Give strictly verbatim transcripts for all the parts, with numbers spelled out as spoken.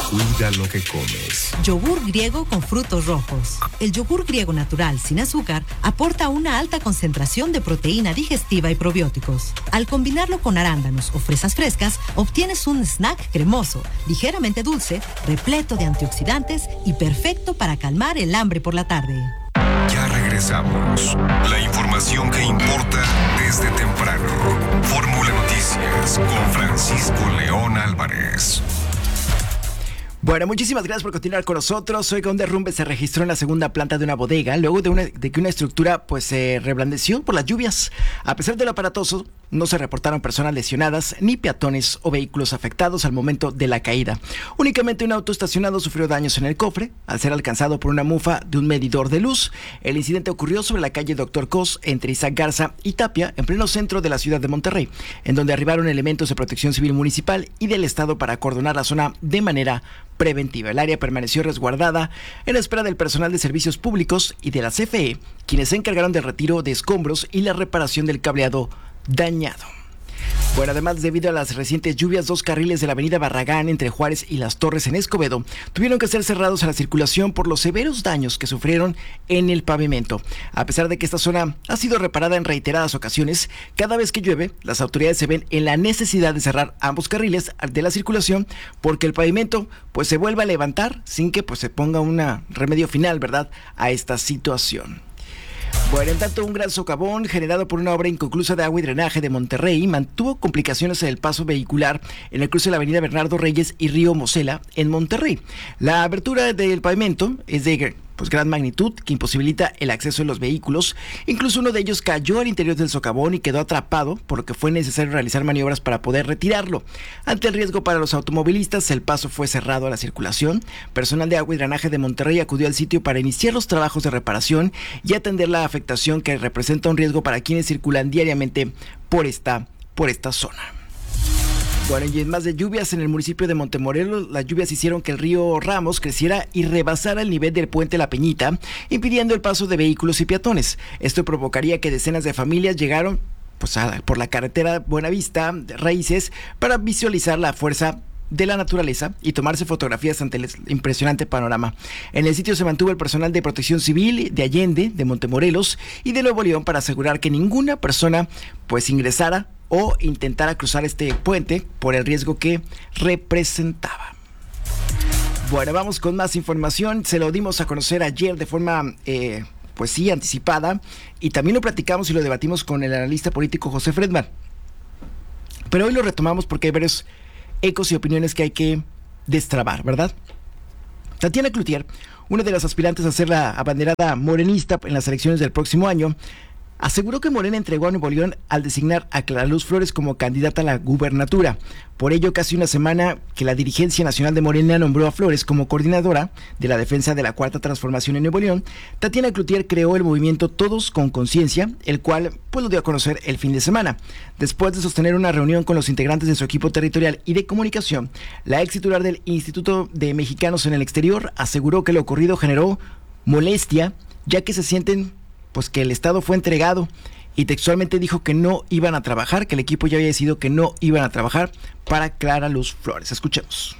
Cuida lo que comes. Yogur griego con frutos rojos. El yogur griego natural sin azúcar aporta una alta concentración de proteína digestiva y probióticos. Al combinarlo con arándanos o fresas frescas, obtienes un snack cremoso, ligeramente dulce, repleto de antioxidantes y perfecto para calmar el hambre por la tarde. Ya regresamos. La información que importa desde temprano. Fórmula Noticias con Francisco León Álvarez. Bueno, muchísimas gracias por continuar con nosotros. Hoy un derrumbe se registró en la segunda planta de una bodega luego de, una, de que una estructura pues se reblandeció por las lluvias. A pesar de lo aparatoso, no se reportaron personas lesionadas ni peatones o vehículos afectados al momento de la caída. Únicamente un auto estacionado sufrió daños en el cofre al ser alcanzado por una mufa de un medidor de luz. El incidente ocurrió sobre la calle Doctor Cos entre Isaac Garza y Tapia, en pleno centro de la ciudad de Monterrey, en donde arribaron elementos de protección civil municipal y del estado para acordonar la zona de manera preventiva. El área permaneció resguardada en espera del personal de servicios públicos y de la C F E, quienes se encargaron del retiro de escombros y la reparación del cableado dañado. Bueno, además, debido a las recientes lluvias, dos carriles de la avenida Barragán entre Juárez y Las Torres en Escobedo tuvieron que ser cerrados a la circulación por los severos daños que sufrieron en el pavimento. A pesar de que esta zona ha sido reparada en reiteradas ocasiones, cada vez que llueve, las autoridades se ven en la necesidad de cerrar ambos carriles de la circulación porque el pavimento pues se vuelve a levantar sin que pues se ponga un remedio final, ¿verdad?, a esta situación. Bueno, en tanto, un gran socavón generado por una obra inconclusa de agua y drenaje de Monterrey mantuvo complicaciones en el paso vehicular en el cruce de la avenida Bernardo Reyes y Río Mosela en Monterrey. La abertura del pavimento es de pues gran magnitud que imposibilita el acceso de los vehículos. Incluso uno de ellos cayó al interior del socavón y quedó atrapado, por lo que fue necesario realizar maniobras para poder retirarlo. Ante el riesgo para los automovilistas, el paso fue cerrado a la circulación. Personal de agua y drenaje de Monterrey acudió al sitio para iniciar los trabajos de reparación y atender la afectación que representa un riesgo para quienes circulan diariamente por esta, por esta zona. Bueno, y en más de lluvias en el municipio de Montemorelos, las lluvias hicieron que el río Ramos creciera y rebasara el nivel del puente La Peñita, impidiendo el paso de vehículos y peatones. Esto provocaría que decenas de familias llegaron pues, a, por la carretera Buenavista Raíces para visualizar la fuerza de la naturaleza y tomarse fotografías ante el impresionante panorama. En el sitio se mantuvo el personal de Protección Civil de Allende, de Montemorelos y de Nuevo León para asegurar que ninguna persona pues ingresara o intentara cruzar este puente por el riesgo que representaba. Bueno, vamos con más información. Se lo dimos a conocer ayer de forma, eh, pues sí, anticipada, y también lo platicamos y lo debatimos con el analista político José Fredman. Pero hoy lo retomamos porque hay varios ecos y opiniones que hay que destrabar, ¿verdad? Tatiana Cloutier, una de las aspirantes a ser la abanderada morenista en las elecciones del próximo año, aseguró que Morena entregó a Nuevo León al designar a Clara Luz Flores como candidata a la gubernatura. Por ello, casi una semana que la dirigencia nacional de Morena nombró a Flores como coordinadora de la defensa de la Cuarta Transformación en Nuevo León, Tatiana Cloutier creó el movimiento Todos con Conciencia, el cual pues lo dio a conocer el fin de semana. Después de sostener una reunión con los integrantes de su equipo territorial y de comunicación, la ex titular del Instituto de Mexicanos en el Exterior aseguró que lo ocurrido generó molestia, ya que se sienten pues que el Estado fue entregado, y textualmente dijo que no iban a trabajar, que el equipo ya había decidido que no iban a trabajar para Clara Luz Flores. Escuchemos.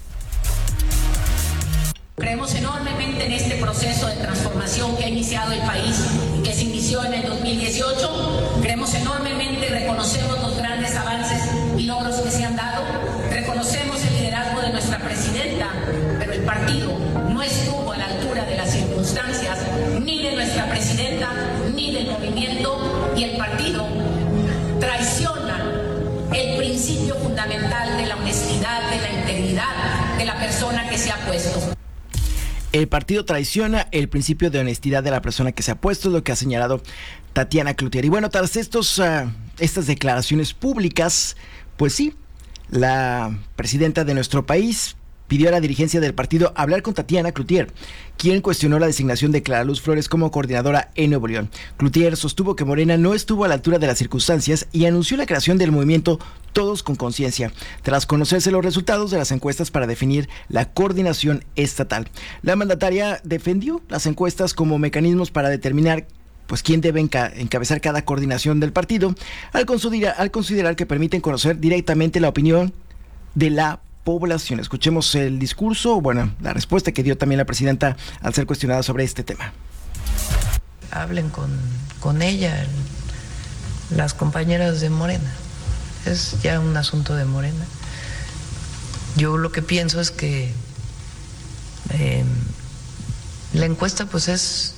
Creemos enormemente en este proceso de transformación que ha iniciado el país y que se inició en el dos mil dieciocho. Creemos enormemente y reconocemos los grandes avances y logros que se han dado. Reconocemos el liderazgo de nuestra presidenta, pero el partido no estuvo a la altura de las circunstancias, ni de nuestra presidenta, ni del movimiento, y el partido traiciona el principio fundamental de la honestidad, de la integridad de la persona que se ha puesto. El partido traiciona el principio de honestidad de la persona que se ha puesto, es lo que ha señalado Tatiana Cloutier. Y bueno, tras estos, uh, estas declaraciones públicas, pues sí, la presidenta de nuestro país pidió a la dirigencia del partido hablar con Tatiana Cloutier, quien cuestionó la designación de Clara Luz Flores como coordinadora en Nuevo León. Cloutier sostuvo que Morena no estuvo a la altura de las circunstancias y anunció la creación del movimiento Todos con Conciencia, tras conocerse los resultados de las encuestas para definir la coordinación estatal. La mandataria defendió las encuestas como mecanismos para determinar pues quién debe enca- encabezar cada coordinación del partido, al considerar, al considerar que permiten conocer directamente la opinión de la población. Escuchemos el discurso, bueno, la respuesta que dio también la presidenta al ser cuestionada sobre este tema. Hablen con, con ella, el, las compañeras de Morena. Es ya un asunto de Morena. Yo lo que pienso es que eh, la encuesta pues es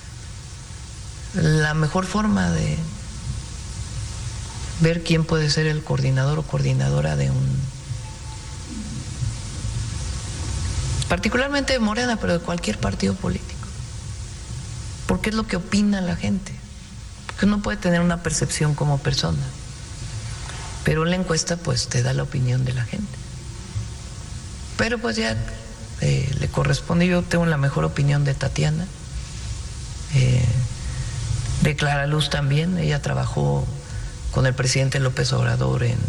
la mejor forma de ver quién puede ser el coordinador o coordinadora de un, particularmente de Morena, pero de cualquier partido político. Porque es lo que opina la gente. Porque uno puede tener una percepción como persona, pero la encuesta pues te da la opinión de la gente. Pero pues ya eh, le corresponde. Yo tengo la mejor opinión de Tatiana, eh, de Clara Luz también. Ella trabajó con el presidente López Obrador en,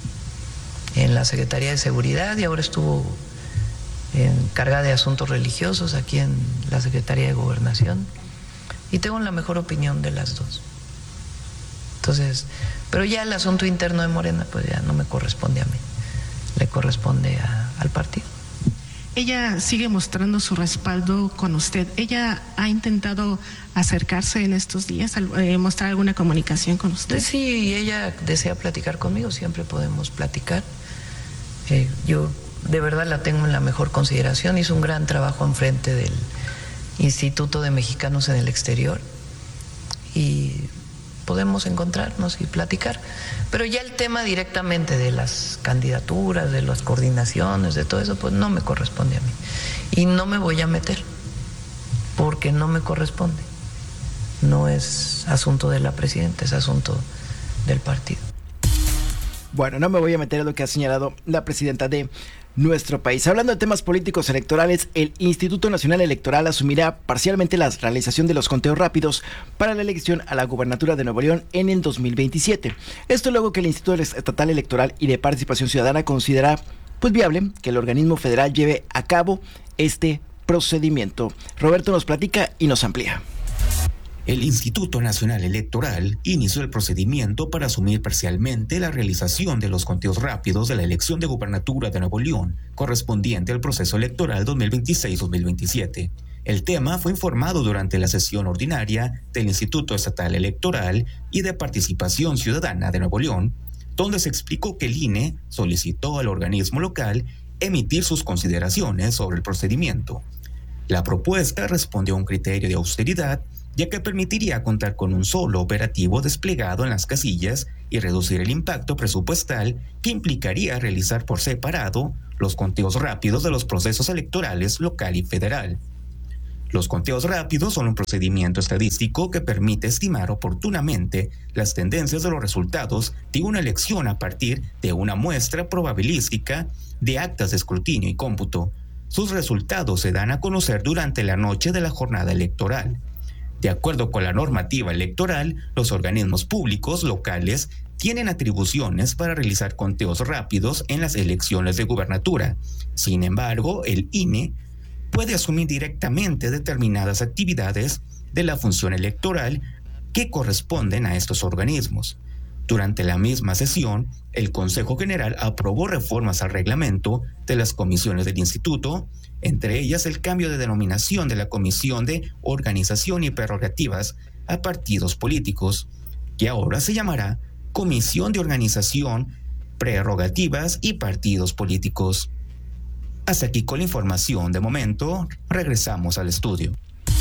en la Secretaría de Seguridad y ahora estuvo encargada de asuntos religiosos aquí en la Secretaría de Gobernación. Y tengo la mejor opinión de las dos. Entonces, pero ya el asunto interno de Morena pues ya no me corresponde a mí, le corresponde a, al partido. Ella sigue mostrando su respaldo con usted. ¿Ella ha intentado acercarse en estos días, eh, mostrar alguna comunicación con usted? Sí, ella desea platicar conmigo, siempre podemos platicar. Eh, yo de verdad la tengo en la mejor consideración. Hizo un gran trabajo en frente del Instituto de Mexicanos en el Exterior y podemos encontrarnos y platicar. Pero ya el tema directamente de las candidaturas, de las coordinaciones, de todo eso, pues no me corresponde a mí. Y no me voy a meter, porque no me corresponde. No es asunto de la presidenta, es asunto del partido. Bueno, no me voy a meter en lo que ha señalado la presidenta de nuestro país. Hablando de temas políticos electorales, el Instituto Nacional Electoral asumirá parcialmente la realización de los conteos rápidos para la elección a la gubernatura de Nuevo León en el dos mil veintisiete. Esto luego que el Instituto Estatal Electoral y de Participación Ciudadana considera pues viable que el organismo federal lleve a cabo este procedimiento. Roberto nos platica y nos amplía. El Instituto Nacional Electoral inició el procedimiento para asumir parcialmente la realización de los conteos rápidos de la elección de gubernatura de Nuevo León, correspondiente al proceso electoral dos mil veintiséis dos mil veintisiete. El tema fue informado durante la sesión ordinaria del Instituto Estatal Electoral y de Participación Ciudadana de Nuevo León, donde se explicó que el I N E solicitó al organismo local emitir sus consideraciones sobre el procedimiento. La propuesta respondió a un criterio de austeridad, ya que permitiría contar con un solo operativo desplegado en las casillas y reducir el impacto presupuestal que implicaría realizar por separado los conteos rápidos de los procesos electorales local y federal. Los conteos rápidos son un procedimiento estadístico que permite estimar oportunamente las tendencias de los resultados de una elección a partir de una muestra probabilística de actas de escrutinio y cómputo. Sus resultados se dan a conocer durante la noche de la jornada electoral. De acuerdo con la normativa electoral, los organismos públicos locales tienen atribuciones para realizar conteos rápidos en las elecciones de gubernatura. Sin embargo, el I N E puede asumir directamente determinadas actividades de la función electoral que corresponden a estos organismos. Durante la misma sesión, el Consejo General aprobó reformas al reglamento de las comisiones del instituto, entre ellas el cambio de denominación de la Comisión de Organización y Prerrogativas a Partidos Políticos, que ahora se llamará Comisión de Organización, Prerrogativas y Partidos Políticos. Hasta aquí con la información de momento, regresamos al estudio.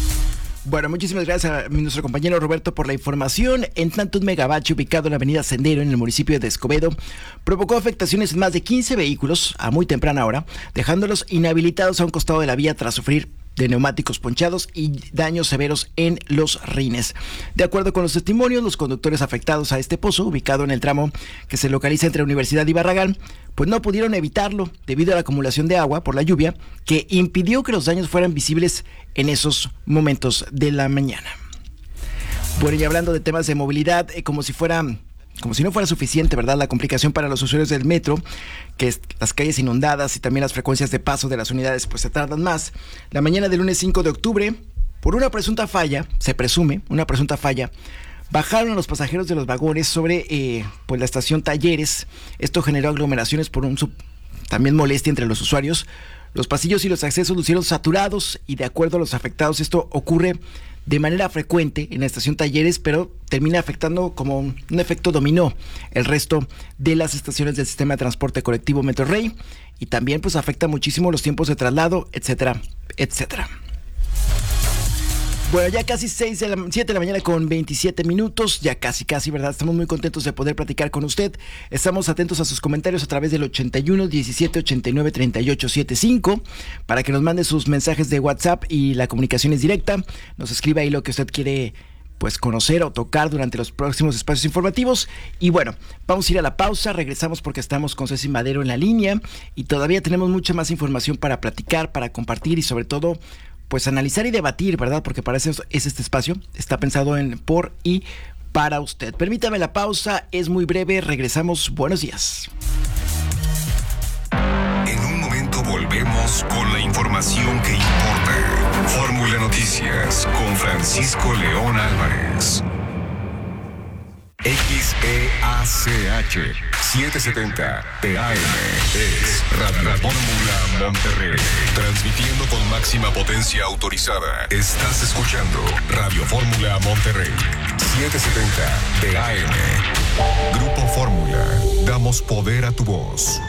Bueno, muchísimas gracias a nuestro compañero Roberto por la información. En tanto, un megabache ubicado en la avenida Sendero, en el municipio de Escobedo, provocó afectaciones en más de quince vehículos a muy temprana hora, dejándolos inhabilitados a un costado de la vía tras sufrir de neumáticos ponchados y daños severos en los rines. De acuerdo con los testimonios, los conductores afectados a este pozo, ubicado en el tramo que se localiza entre Universidad y Barragán, pues no pudieron evitarlo debido a la acumulación de agua por la lluvia, que impidió que los daños fueran visibles en esos momentos de la mañana. Bueno, y hablando de temas de movilidad, eh, como si fuera... Como si no fuera suficiente, ¿verdad?, la complicación para los usuarios del metro, que es las calles inundadas y también las frecuencias de paso de las unidades pues se tardan más. La mañana del lunes cinco de octubre, por una presunta falla, se presume, una presunta falla, bajaron a los pasajeros de los vagones sobre eh, pues la estación Talleres. Esto generó aglomeraciones por un sub también molestia entre los usuarios. Los pasillos y los accesos lucieron saturados y de acuerdo a los afectados esto ocurre de manera frecuente en la estación Talleres, pero termina afectando como un efecto dominó el resto de las estaciones del sistema de transporte colectivo Metrorrey y también pues afecta muchísimo los tiempos de traslado, etcétera, etcétera. Bueno, ya casi seis de la, siete de la mañana con veintisiete minutos, ya casi casi, ¿verdad? Estamos muy contentos de poder platicar con usted. Estamos atentos a sus comentarios a través del ochenta y uno, diecisiete, ochenta y nueve, treinta y ocho, setenta y cinco para que nos mande sus mensajes de WhatsApp y la comunicación es directa. Nos escriba ahí lo que usted quiere pues conocer o tocar durante los próximos espacios informativos. Y bueno, vamos a ir a la pausa, regresamos porque estamos con Ceci Madero en la línea y todavía tenemos mucha más información para platicar, para compartir y sobre todo pues analizar y debatir, ¿verdad? Porque para eso es este espacio, está pensado en por y para usted. Permítame la pausa, es muy breve, regresamos, buenos días. En un momento volvemos con la información que importa. Fórmula Noticias con Francisco León Álvarez. X E A C H setecientos setenta P A M es Radio Fórmula Monterrey, transmitiendo con máxima potencia autorizada. Estás escuchando Radio Fórmula Monterrey setecientos setenta P A M. Grupo Fórmula, damos poder a tu voz.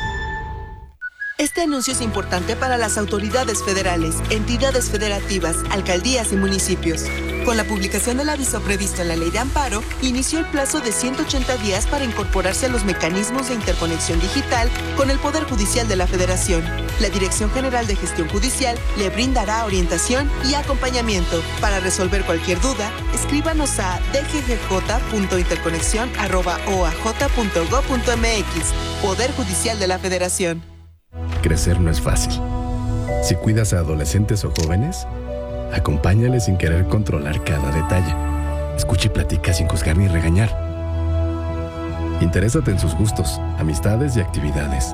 Este anuncio es importante para las autoridades federales, entidades federativas, alcaldías y municipios. Con la publicación del aviso previsto en la Ley de Amparo, inició el plazo de ciento ochenta días para incorporarse a los mecanismos de interconexión digital con el Poder Judicial de la Federación. La Dirección General de Gestión Judicial le brindará orientación y acompañamiento. Para resolver cualquier duda, escríbanos a d g g j punto interconexión arroba o a j punto gob punto m x. Poder Judicial de la Federación. Crecer no es fácil. Si cuidas a adolescentes o jóvenes, acompáñales sin querer controlar cada detalle. Escucha y platica sin juzgar ni regañar. Interésate en sus gustos, amistades y actividades.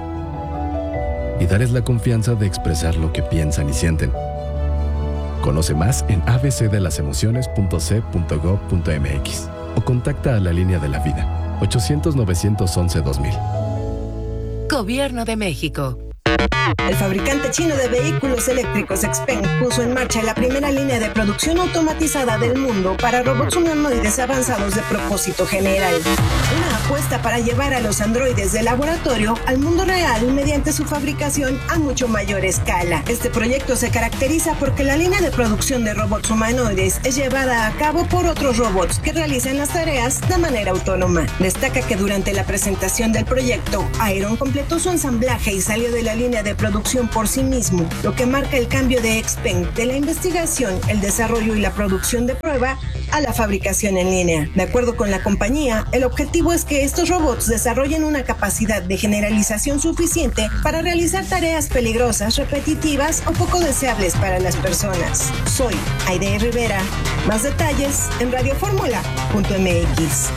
Y darles la confianza de expresar lo que piensan y sienten. Conoce más en a b c de las emociones punto c punto gob punto m x o contacta a la línea de la vida ochocientos, novecientos once, dos mil. Gobierno de México. El fabricante chino de vehículos eléctricos XPeng puso en marcha la primera línea de producción automatizada del mundo para robots humanoides avanzados de propósito general. Una apuesta para llevar a los androides de laboratorio al mundo real mediante su fabricación a mucho mayor escala. Este proyecto se caracteriza porque la línea de producción de robots humanoides es llevada a cabo por otros robots que realizan las tareas de manera autónoma. Destaca que durante la presentación del proyecto, Iron completó su ensamblaje y salió de la línea de producción por sí mismo, lo que marca el cambio de XPeng de la investigación, el desarrollo y la producción de prueba a la fabricación en línea. De acuerdo con la compañía, el objetivo es que estos robots desarrollen una capacidad de generalización suficiente para realizar tareas peligrosas, repetitivas o poco deseables para las personas. Soy Aide Rivera. Más detalles en radio fórmula punto m x.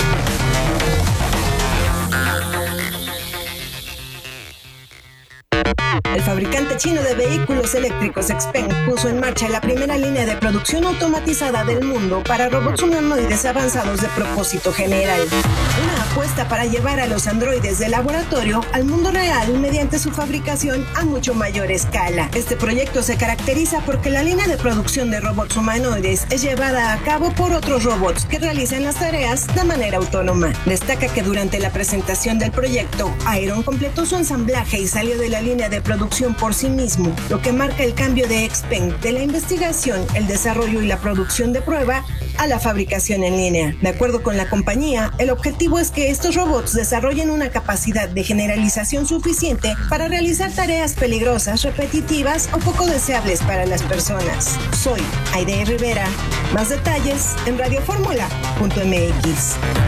El fabricante chino de vehículos eléctricos XPeng puso en marcha la primera línea de producción automatizada del mundo para robots humanoides avanzados de propósito general. Una apuesta para llevar a los androides de laboratorio al mundo real mediante su fabricación a mucho mayor escala. Este proyecto se caracteriza porque la línea de producción de robots humanoides es llevada a cabo por otros robots que realizan las tareas de manera autónoma. Destaca que durante la presentación del proyecto, Iron completó su ensamblaje y salió de la línea de producción por sí mismo, lo que marca el cambio de XPeng de la investigación, el desarrollo y la producción de prueba a la fabricación en línea. De acuerdo con la compañía, el objetivo es que estos robots desarrollen una capacidad de generalización suficiente para realizar tareas peligrosas, repetitivas o poco deseables para las personas. Soy Aide Rivera. Más detalles en radio fórmula punto m x.